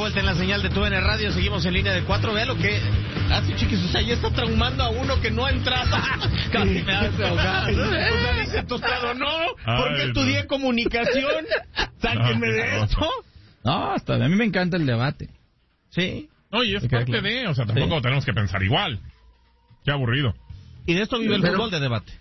vuelta en la señal de TUDN Radio. Seguimos en línea de 4. Vea lo que hace, Chiquis. O sea, ya está traumando a uno que no ha entrado. Casi me hace ahogar. O sea, dice Tostado, no, porque estudié comunicación. Sáquenme de esto. No, hasta a mí me encanta el debate. Sí. No, y es parte de, o sea, tampoco tenemos que pensar igual. Qué aburrido. Y de esto vive el fútbol de debate.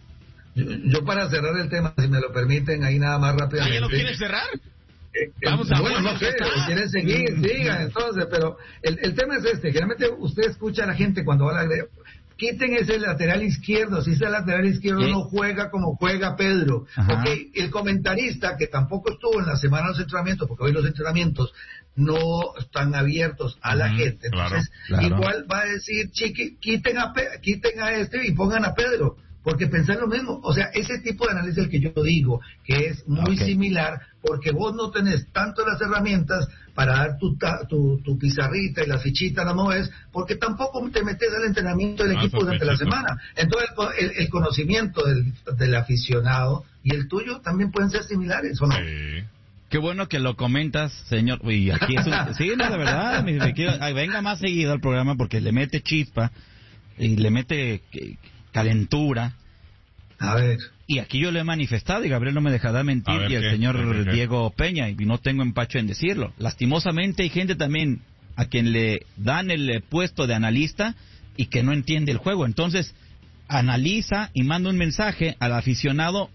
Yo para cerrar el tema, si me lo permiten, ahí nada más rápidamente. ¿Ya lo quieres cerrar? Vamos a bueno, no sé, si quieren seguir, sigan, entonces, pero el tema es este, generalmente usted escucha a la gente cuando va a la... Quiten ese lateral izquierdo, si ese lateral izquierdo no juega como juega Pedro. Okay, el comentarista, que tampoco estuvo en la semana de los entrenamientos, porque hoy los entrenamientos no están abiertos a la gente, entonces igual va a decir, quiten a este y pongan a Pedro, porque pensar lo mismo, o sea, ese tipo de análisis el que yo digo, que es muy similar, porque vos no tenés tanto las herramientas para dar tu pizarrita y la fichita la mueves, porque tampoco te metes al entrenamiento del equipo durante la semana. Entonces el conocimiento del aficionado y el tuyo también pueden ser similares, ¿o no? Qué bueno que lo comentas, señor. Y aquí es sí, no, de verdad, venga más seguido al programa porque le mete chispa y le mete calentura. A ver. Y aquí yo lo he manifestado y Gabriel no me dejará mentir, y el señor Diego Peña, y no tengo empacho en decirlo. Lastimosamente hay gente también a quien le dan el puesto de analista y que no entiende el juego. Entonces analiza y manda un mensaje al aficionado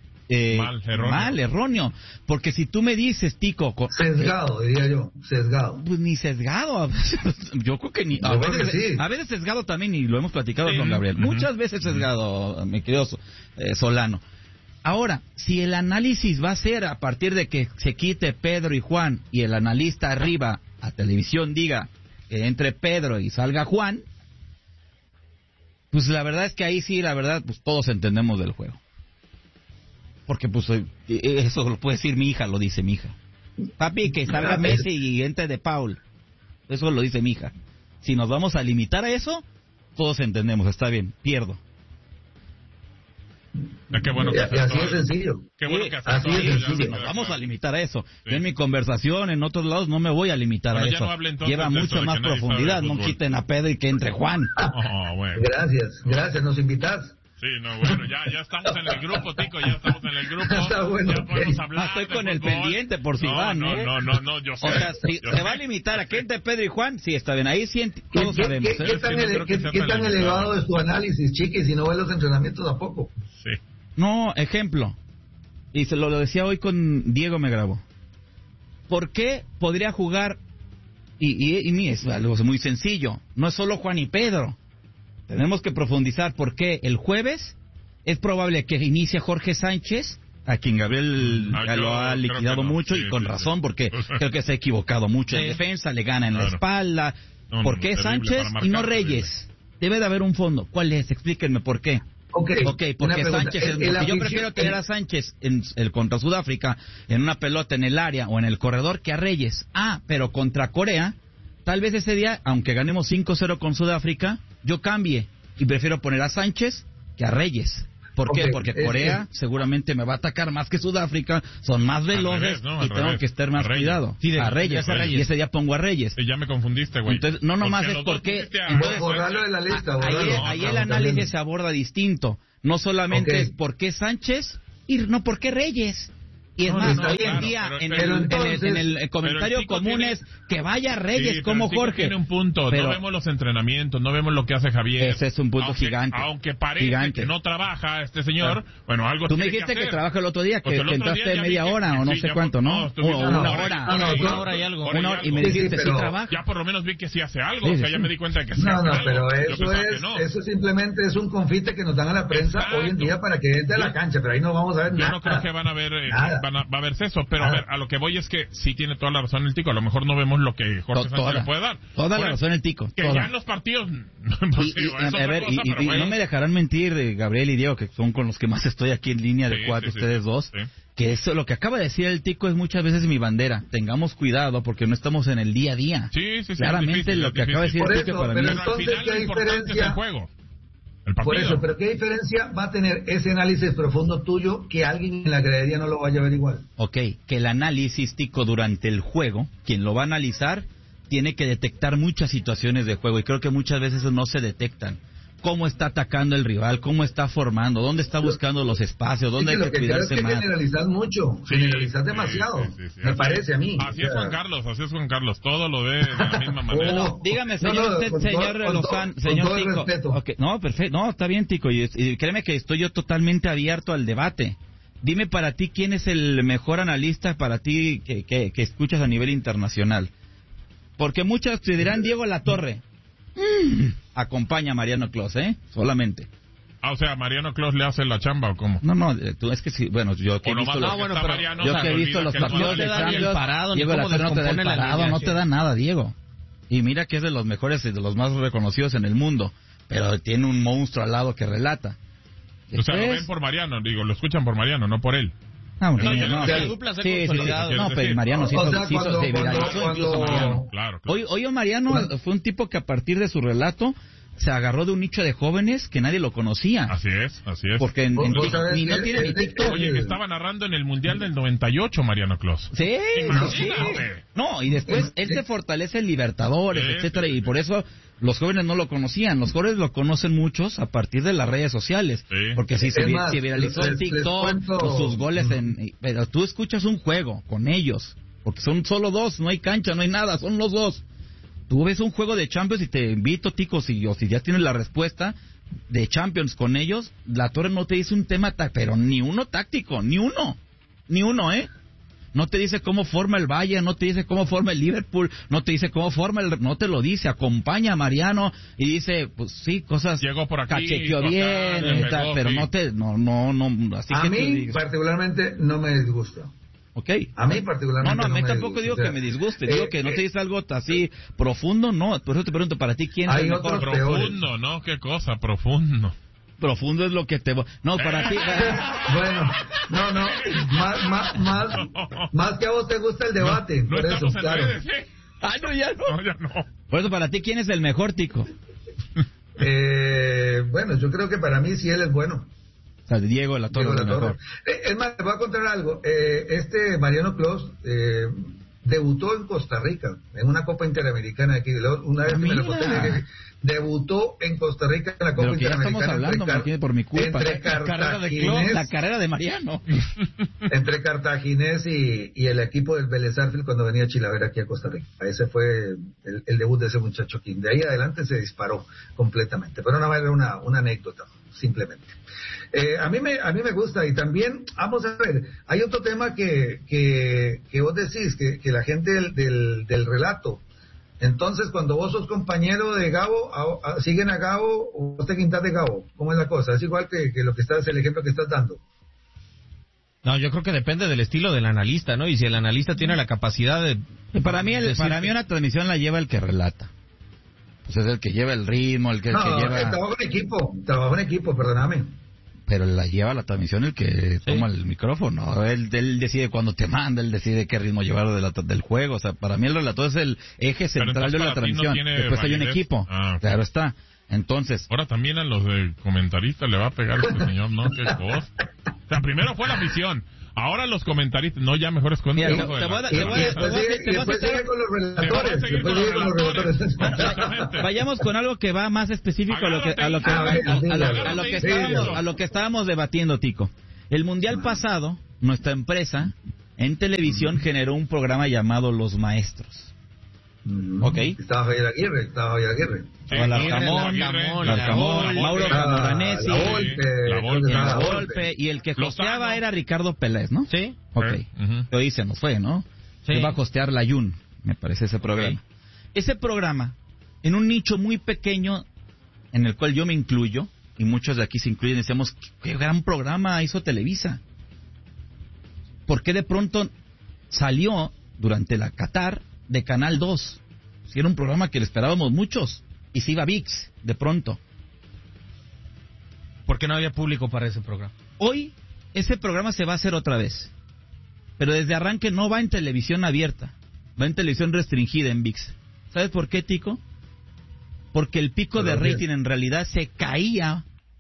erróneo. Porque si tú me dices, Tico... Sesgado, diría yo, sesgado. Pues ni sesgado. Yo creo que ni... A veces sesgado también, y lo hemos platicado con Gabriel. Muchas veces sesgado, mi querido Solano. Ahora, si el análisis va a ser a partir de que se quite Pedro y Juan, y el analista arriba a televisión diga que entre Pedro y salga Juan, pues la verdad es que ahí sí, la verdad, pues todos entendemos del juego. Porque pues eso lo puede decir mi hija, lo dice mi hija. Papi, que salga Messi y entre de Paul. Eso lo dice mi hija. Si nos vamos a limitar a eso, todos entendemos, está bien, pierdo. Qué bueno que así es sencillo. Qué bueno que así es sencillo. Nos vamos a limitar a eso. Yo en mi conversación, en otros lados, no me voy a limitar a eso. Lleva mucho más profundidad. No quiten a Pedro y que entre Juan. Bueno. Gracias, nos invitas. Sí, no, bueno, ya estamos en el grupo, Tico, ya estamos en el grupo. Está bueno, ya podemos hablar. Estoy con el pendiente por si van, No, yo sé. O sea, si se va a limitar a que entre Pedro y Juan, sí, está bien, ahí sí todos sabemos. ¿Qué tan elevado es tu análisis, Chiqui, si no ves los entrenamientos tampoco? Sí. No, ejemplo, y se lo decía hoy con Diego, me grabó. ¿Por qué podría jugar? Y es algo muy sencillo, no es solo Juan y Pedro. Tenemos que profundizar porque el jueves es probable que inicie Jorge Sánchez, a quien Gabriel lo ha liquidado mucho, y con razón, porque creo que se ha equivocado mucho en defensa, le gana en la espalda. ¿Por qué Sánchez y no Reyes? Debe de haber un fondo. ¿Cuál es? Explíquenme por qué. Porque Sánchez yo prefiero tener a Sánchez en el contra Sudáfrica en una pelota en el área o en el corredor que a Reyes. Pero contra Corea, tal vez ese día, aunque ganemos 5-0 con Sudáfrica, yo cambie y prefiero poner a Sánchez que a Reyes. ¿Por qué? Porque Corea seguramente me va a atacar más que Sudáfrica, son más veloces y tengo que estar más cuidado. A Reyes. Y ese día pongo a Reyes. Ya me confundiste, güey. Entonces, no nomás es porque... Borrarlo de la lista. Ahí el análisis se aborda distinto. No solamente es por qué Sánchez y no por qué Reyes. Y es más, hoy en día, en el comentario común es que vaya Reyes como Jorge. Tiene un punto, no vemos los entrenamientos, no vemos lo que hace Javier. Ese es un punto gigante. Aunque parece que no trabaja este señor, bueno, algo tú me dijiste que trabaja el otro día, que entraste media hora o no sé cuánto, ¿no? Una hora y algo. Y me dijiste, sí trabaja. Ya por lo menos vi que sí hace algo, o sea, ya me di cuenta de que sí hace algo. No, pero eso simplemente es un confite que nos dan a la prensa hoy en día para que entre a la cancha, pero ahí no vamos a ver nada. Yo no creo que van a ver va a verse eso, pero a lo que voy es que sí tiene toda la razón el Tico, a lo mejor no vemos lo que Jorge Sánchez le puede dar. Toda la razón el Tico. Que ya en los partidos no me dejarán mentir, Gabriel y Diego, que son con los que más estoy aquí en línea de cuatro, ustedes dos, que eso, lo que acaba de decir el Tico es muchas veces mi bandera. Tengamos cuidado porque no estamos en el día a día. Sí, claramente difícil, lo que acaba de decir el Tico para mí. Pero al final lo importante es el juego. Por eso, pero ¿qué diferencia va a tener ese análisis profundo tuyo que alguien en la gradería no lo vaya a ver igual? Ok, que el análisis, Tico, durante el juego, quien lo va a analizar, tiene que detectar muchas situaciones de juego, y creo que muchas veces no se detectan. Cómo está atacando el rival, cómo está formando, dónde está buscando los espacios, dónde hay que cuidarse más. Generalizar mucho, generalizar demasiado, me parece a mí. Así es Juan Carlos, todo lo ve de la misma manera. Dígame, señor Lozán, señor Tico. Okay, no, perfecto, no, está bien, Tico, y créeme que estoy yo totalmente abierto al debate. Dime para ti, ¿quién es el mejor analista para ti que escuchas a nivel internacional? Porque muchos te dirán Diego Latorre. Acompaña a Mariano Clos, solamente. O sea, ¿Mariano Clos le hace la chamba o cómo? No, tú es que sí, bueno, yo que he visto los partidos de Champions, Diego Latorre no te da el parado, no te da nada, Diego. Y mira que es de los mejores y de los más reconocidos en el mundo, pero tiene un monstruo al lado que relata. O sea, lo ven por Mariano, lo escuchan por Mariano, no por él. Pero Mariano se viralizó incluso Mariano. Claro. Hoy Mariano fue un tipo que a partir de su relato se agarró de un nicho de jóvenes que nadie lo conocía. Así es. Porque no tiene ni TikTok. Oye, que estaba narrando en el Mundial del 98 Mariano Clos. Sí. No, y después él se fortalece en Libertadores, etcétera, y por eso los jóvenes no lo conocían. Los jóvenes lo conocen muchos a partir de las redes sociales. Porque si se viralizó en TikTok, sus goles pero tú escuchas un juego con ellos, porque son solo dos, no hay cancha, no hay nada, son los dos. Tú ves un juego de Champions y te invito, Tico, si ya tienes la respuesta de Champions con ellos, Latorre no te dice un tema, pero ni uno táctico, ni uno, No te dice cómo forma el Bayern, no te dice cómo forma el Liverpool, no te dice cómo forma no te lo dice, acompaña a Mariano y dice, pues sí, cosas, llegó por aquí, cacheteó bien, pero no, así a que mí particularmente no me disgusta. Okay. A mí particularmente no a mí tampoco digo que me disguste, digo que no te dice algo así profundo, no, por eso te pregunto, para ti, ¿quién es el mejor? Profundo, ¿no? ¿Qué cosa? Profundo. Profundo es lo que te... No, para ti... Bueno, más que a vos te gusta el debate, por eso, claro. Ya no. Por eso, para ti, ¿quién es el mejor, Tico? Bueno, yo creo que para mí sí él es bueno. O sea, Diego Latorre es el mejor. Es más, te voy a contar algo. Mariano Clos debutó en Costa Rica, en una Copa Interamericana aquí. Una vez me lo conté, debutó en Costa Rica en la Copa Interamericana. Estamos hablando, por mi culpa. La carrera de Mariano. Entre Cartaginés y el equipo del Vélez Sarsfield cuando venía Chilavera aquí a Costa Rica. Ese fue el debut de ese muchacho aquí. De ahí adelante se disparó completamente. Pero nada más era una anécdota, simplemente. A mí me gusta, y también, vamos a ver, hay otro tema que vos decís, que la gente del relato. Entonces, cuando vos sos compañero de Gabo, ¿siguen a Gabo o vos te quintás de Gabo? ¿Cómo es la cosa? Es igual que lo que el ejemplo que estás dando. No, yo creo que depende del estilo del analista, ¿no? Y si el analista tiene la capacidad de... Para mí una transmisión la lleva el que relata. Pues es el que lleva el ritmo, el que lleva... Trabajo en equipo, perdóname. Pero la lleva la transmisión el que toma el micrófono. Él decide cuándo te manda, él decide qué ritmo llevar del juego. O sea, para mí el relator es el eje central de la transmisión. Después hay un equipo. Claro está. Entonces... Ahora también a los de comentaristas le va a pegar este señor, ¿no? Qué cosa. O sea, primero fue la afición. Ahora los comentaristas, no, ya mejor esconde. Después sigue con los relatores. Vayamos con algo que va más específico a lo que estábamos debatiendo, Tico. El Mundial pasado, nuestra empresa en televisión generó un programa llamado Los Maestros. Estaba Javier Aguirre. Larcamón, Mauro Camoranesi, La Volpe, y el que hosteaba era Ricardo Peláez, ¿no? Sí. Hoy se nos fue, ¿no? Sí. Iba a hostear la Yun, me parece ese programa. Ese programa, en un nicho muy pequeño, en el cual yo me incluyo, y muchos de aquí se incluyen, decíamos, qué gran programa hizo Televisa. ¿Por qué de pronto salió durante la Qatar de Canal 2? Si era un programa que le esperábamos muchos, y se iba a ViX de pronto. Porque no había público para ese programa. Hoy ese programa se va a hacer otra vez, pero desde arranque no va en televisión abierta, va en televisión restringida en ViX. ¿Sabes por qué, Tico? Porque el pico de rating en realidad se caía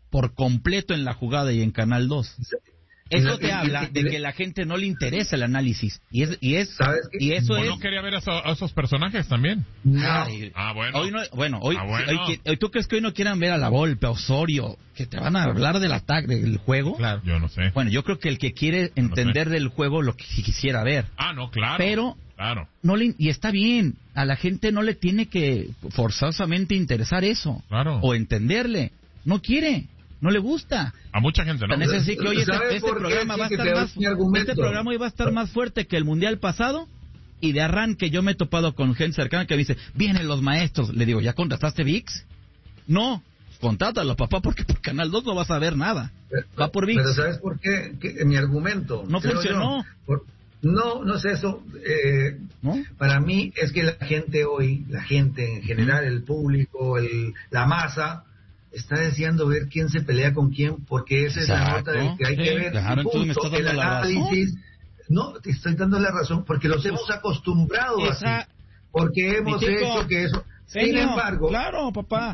por completo en la jugada y en Canal 2. Eso te habla de que la gente no le interesa el análisis. Y eso es... ¿No quería ver a esos personajes también? No. Bueno. Hoy ¿tú crees que hoy no quieran ver a La Volpe, a Osorio, que te van a hablar del ataque, del juego? Claro. Yo no sé. Bueno, yo creo que el que quiere entender del juego lo que quisiera ver. No, claro. Pero... Claro. Y está bien, a la gente no le tiene que forzosamente interesar eso. Claro. O entenderle. No quiere. No le gusta. A mucha gente no. Es así que hoy este programa va a estar más... Este programa hoy va a estar más fuerte que el Mundial pasado. Y de arranque yo me he topado con gente cercana que me dice, vienen los maestros. Le digo, ¿ya contrataste ViX? No, contrátalo, papá, porque por Canal 2 no vas a ver nada. Va por ViX. Pero ¿sabes por qué? Mi argumento... No funcionó. No es eso. ¿No? Para mí es que la gente en general, el público, la masa... está deseando ver quién se pelea con quién, porque esa es la nota de que hay que ver. Claro, entonces me estás dando la razón. No, te estoy dando la razón, porque los hemos acostumbrado así. Porque hemos hecho que eso... Sin embargo... Claro, papá.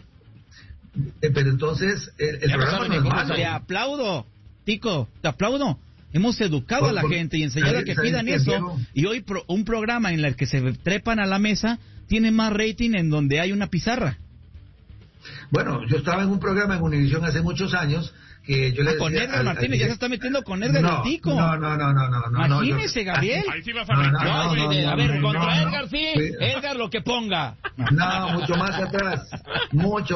Pero entonces, el programa no es malo. Te aplaudo, Tico, te aplaudo. Hemos educado a la gente y enseñado a que pidan eso. Diego? Y hoy un programa en el que se trepan a la mesa tiene más rating en donde hay una pizarra. Bueno, yo estaba en un programa en Univisión hace muchos años que yo le decía... Con Edgar Martínez, ya se está metiendo con Edgar el Tico. No. Imagínese, Gabriel. Ahí sí vas a ver. A ver, contra Edgar sí, Edgar lo que ponga. No, mucho más atrás. Muchos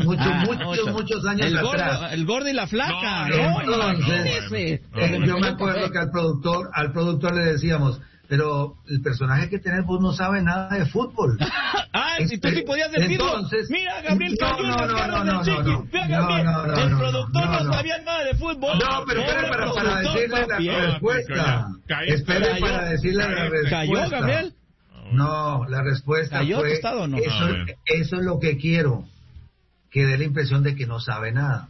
años atrás. El gordo y la flaca. Imagínese. Yo me acuerdo que al productor le decíamos... Pero el personaje que tenés vos no sabe nada de fútbol. Si tú sí podías decirlo. Entonces, mira, Gabriel cayó en las garras del Chiqui. Mira, Gabriel, el productor no sabía nada de fútbol. No, pero espera para decirle la respuesta. Espera para decirle la respuesta. ¿Cayó, Gabriel? No, la respuesta ¿cayó fue... tostado o no? Eso es lo que quiero. Que dé la impresión de que no sabe nada.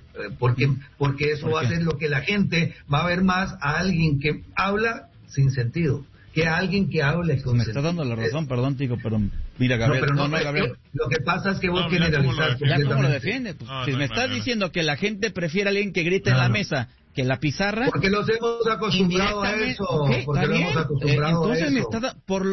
Porque eso va a ser lo que la gente va a ver más a alguien que habla sin sentido. Que alguien que hable con... Me está dando la razón, perdón, Tico, pero mira, Gabriel, Gabriel. Lo que pasa es que vos generalizás. ¿Ya cómo lo defiendes? Pues, si me estás diciendo que la gente prefiere a alguien que grite en la mesa que la pizarra... Porque los hemos acostumbrado a eso. Porque los hemos acostumbrado entonces a eso. me está... Por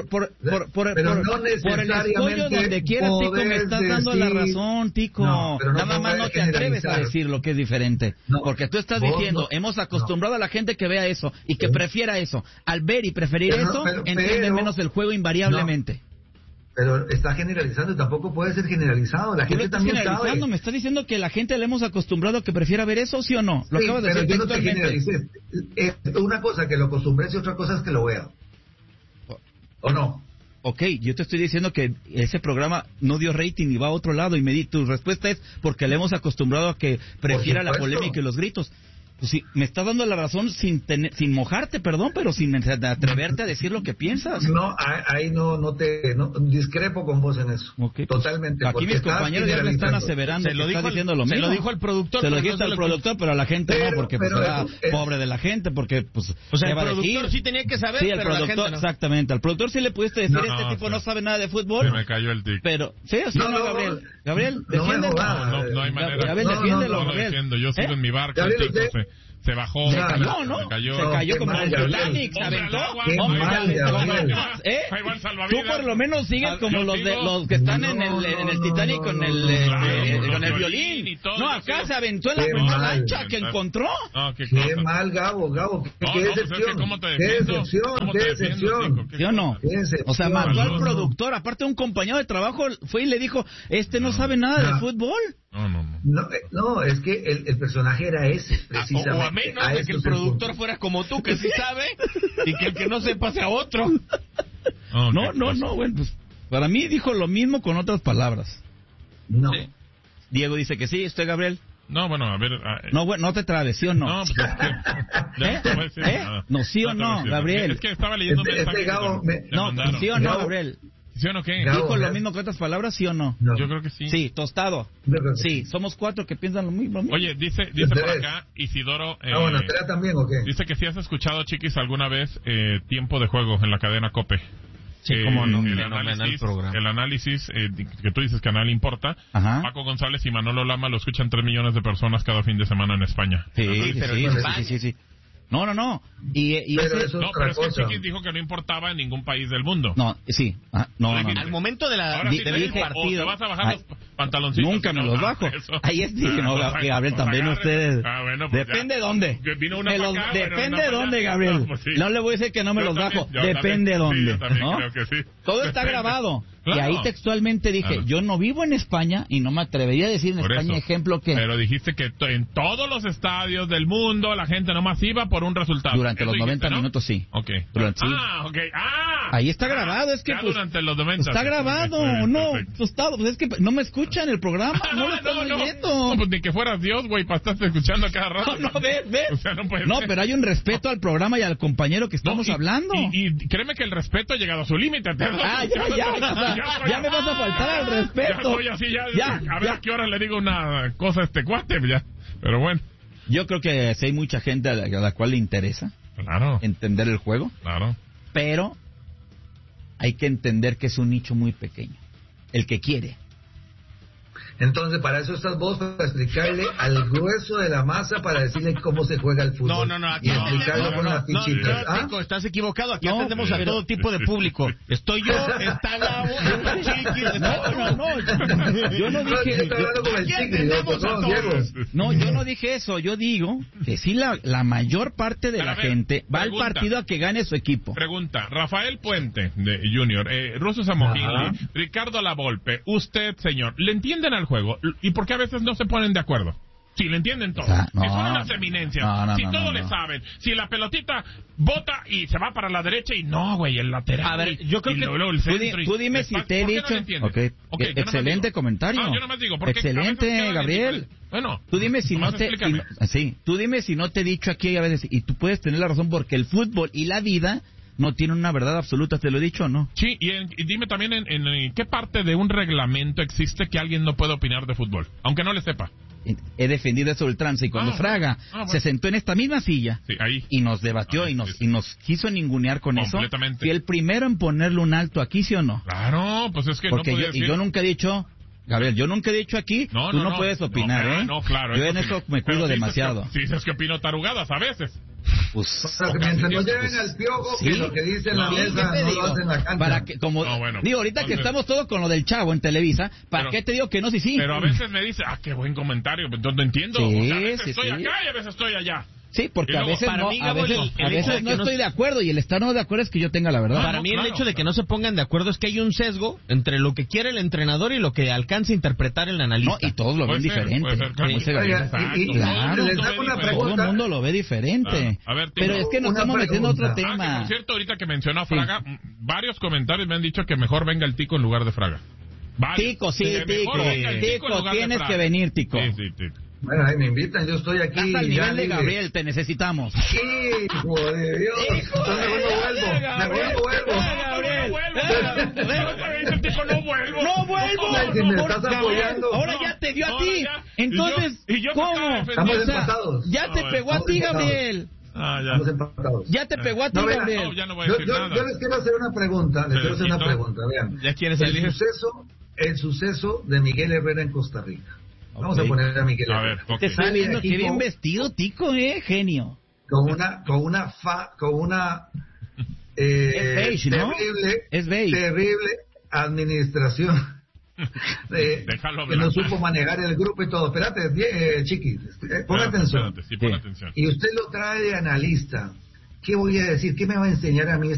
no el escollo donde quieras, Tico, me estás dando la razón, Tico. Nada más no te atreves a decir lo que es diferente. Porque tú estás diciendo, hemos acostumbrado a la gente que vea eso y que prefiera eso. Al ver y preferir eso, entiende menos el juego invariablemente. Pero está generalizando y tampoco puede ser generalizado. La gente también sabe. ¿Me estás diciendo que la gente le hemos acostumbrado a que prefiera ver eso, sí o no? Lo acabas de decir yo no te generalicé. Una cosa que lo acostumbré y otra cosa es que lo vea. ¿O no? Ok, yo te estoy diciendo que ese programa no dio rating y va a otro lado y tu respuesta es porque le hemos acostumbrado a que prefiera la polémica y los gritos. Pues sí, me estás dando la razón sin mojarte, perdón, pero sin atreverte a decir lo que piensas. No, ahí no discrepo con vos en eso. Okay, totalmente. Aquí mis compañeros ya me están aseverando que está diciendo lo mismo. Se lo dijo al productor. Se lo dijiste al productor, pero a la gente no, porque pues era pobre de la gente, porque pues... O sea, el productor sí tenía que saber, sí, el pero productor, la gente no. Exactamente. Al productor sí le pudiste decir, tipo no sabe nada de fútbol. Se me cayó el tic. Pero, ¿sí o sí no, Gabriel? Gabriel, defiéndelo. No hay manera. Gabriel, defiéndelo, Gabriel. Yo sigo en mi barco, el tic se bajó. Se cayó como el Titanic, se aventó. Tú por lo menos sigues como los que están en el Titanic con el violín. No, acá se aventó en la primera lancha que encontró. Qué mal, Gabo, qué decepción. Qué decepción. ¿Sí o no? O sea, mató al productor, aparte un compañero de trabajo fue y le dijo, no sabe nada de fútbol. No, es que el personaje era ese, precisamente. O a menos de que el productor fuera como tú, que sí sabe, y que el que no sepa sea otro. No, bueno, pues para mí dijo lo mismo con otras palabras. No. Sí. Diego dice que sí, ¿usted, Gabriel? No, bueno, a ver... No, bueno, no te trabes, ¿sí o no? No, pues es que... No, ¿sí o no, Gabriel? Es que estaba leyendo mensajes No, ¿sí o no, Gabriel? ¿Sí o no qué? ¿Dijo lo mismo que otras palabras, sí o no? Yo creo que sí. Sí, tostado. Sí, somos 4 que piensan lo mismo. Oye, dice por acá Isidoro... bueno, ¿espera también o qué? Dice que si has escuchado, Chiquis, alguna vez Tiempo de Juego en la cadena COPE. Sí, cómo no. El análisis que tú dices que a nadie le importa. Ajá. Paco González y Manolo Lama lo escuchan 3 millones de personas cada fin de semana en España. Sí. No. Pero eso no, pero es que Chiquis dijo que no importaba en ningún país del mundo. No, sí. No. Al momento de la sí partido. ¿O te vas a bajar los pantaloncitos? Nunca me los bajo. Ahí es dije, no, Gabriel, también ustedes. Bueno, pues depende de dónde. Vino una acá, depende de dónde, Gabriel. Pues sí. No le voy a decir que no me los bajo. Depende de dónde. Yo también ¿no? creo que sí. Todo está grabado. Claro. Y ahí textualmente dije, yo no vivo en España y no me atrevería a decir en Por España eso. ejemplo que... Pero dijiste que en todos los estadios del mundo la gente nomás iba por un resultado. Durante los 90 ¿no? minutos, sí. Ok. Durante, sí. Ok. Ahí está grabado, es que Ya pues, durante los 90. está grabado, no, pues es que no me escuchan el programa, no lo están oyendo. No, pues ni que fueras Dios, güey, para estarte escuchando a cada rato. No, ves. O sea, no puede ser. Pero hay un respeto al programa y al compañero que estamos hablando. Y créeme que el respeto ha llegado a su límite. Ya me vas a faltar al respeto. Ya estoy así, a ver a qué hora le digo una cosa a este cuate, ya. Pero bueno. Yo creo que sí hay mucha gente a la cual le interesa entender el juego. Claro. Pero hay que entender que es un nicho muy pequeño. El que quiere. Entonces, para eso estás vos, para explicarle al grueso de la masa, para decirle cómo se juega el fútbol. No, aquí y explicarlo con las fichitas. Tico, estás equivocado. Aquí atendemos a todo tipo de público. Estoy yo, está Gabo, está Chiquis, No. Yo no dije... No, yo no dije eso. Yo digo que sí la mayor parte de la gente va al partido a que gane su equipo. Pregunta, Rafael Puente, de Junior, Russo Samogili, Ricardo Lavolpe, usted, señor, ¿le entienden al juego? ¿Y por qué a veces no se ponen de acuerdo? Si le entienden todo. Si son unas eminencias. Si todo le saben. Si la pelotita bota y se va para la derecha y no, güey, el lateral. A ver, yo creo que luego el centro tú dime si te he dicho. Excelente comentario. Yo nomás digo, porque excelente, Gabriel. Bueno, tú dime si no te tú dime si no te he dicho aquí a veces, y tú puedes tener la razón, porque el fútbol y la vida no tienen una verdad absoluta, ¿te lo he dicho o no? Sí, y dime también en qué parte de un reglamento existe que alguien no puede opinar de fútbol, aunque no le sepa. He defendido eso ultranza, y cuando Fraga se sentó en esta misma silla y nos debatió y nos quiso ningunear con eso, fui el primero en ponerle un alto aquí, ¿sí o no? Claro, pues es que porque no yo nunca he dicho... Gabriel, yo nunca he dicho aquí, tú no puedes opinar, ¿eh? No, claro. Yo en eso me cuido demasiado. Sí, es que opino tarugadas a veces. Pues, mientras no lleven al Piojo, que lo que dice en la mesa no lo hacen en la cancha. Para que, como, digo, ahorita que estamos todos con lo del Chavo en Televisa, ¿para qué te digo que no? Sí. Pero a veces me dice, qué buen comentario, entonces no entiendo. Sí, o sea, a veces estoy acá y a veces estoy allá. Sí, porque a veces no, a veces no estoy de acuerdo, y el estar no de acuerdo es que yo tenga la verdad. Para mí el hecho de que no se pongan de acuerdo es que hay un sesgo entre lo que quiere el entrenador y lo que alcanza a interpretar el analista. No, y todos lo ven diferente. Claro, todo el mundo lo ve diferente. A ver, pero es que nos estamos metiendo otro tema. Que por cierto, ahorita que mencionó a Fraga, varios comentarios me han dicho que mejor venga el Tico en lugar de Fraga. Tico, Tico, tienes que venir, Tico. Sí. Bueno, ahí me invitan, yo estoy aquí. Hasta el nivel de Gabriel, te necesitamos. Hijo de Dios. Entonces no vuelvo. No vuelvo. Si me estás apoyando. Ahora ya te dio a ti. Entonces, ¿cómo? Estamos empatados. Ya te pegó a ti, Gabriel. Estamos empatados. Ya te pegó a ti, Gabriel. Ya no voy a decir nada. Yo les quiero hacer una pregunta. Vean. ¿Ya quieres salir? El suceso de Miguel Herrera en Costa Rica. Vamos a poner a Miguel Herrera. Te está viendo que bien vestido, Tico, genio. Con una beige, ¿no? terrible administración que no supo manejar el grupo y todo. Espérate, Chiquis, pon atención. Sí, pon atención. Y usted lo trae de analista. ¿Qué voy a decir? ¿Qué me va a enseñar a mí